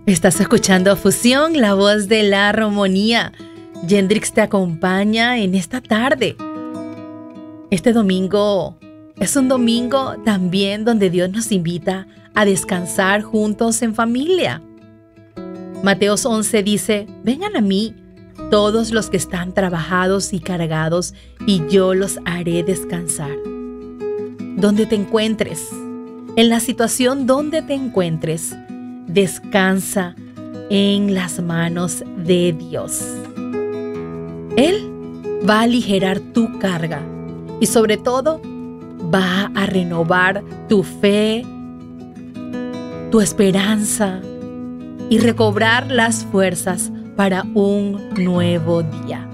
Estás escuchando Fusión, la voz de la armonía. Yendrix te acompaña en esta tarde. Este domingo es un domingo también donde Dios nos invita a descansar juntos en familia. Mateos 11 dice: vengan a mí todos los que están trabajados y cargados, y yo los haré descansar. Donde te encuentres, en la situación donde te encuentres, descansa en las manos de Dios. Él va a aligerar tu carga y sobre todo va a renovar tu fe, tu esperanza y recobrar las fuerzas para un nuevo día.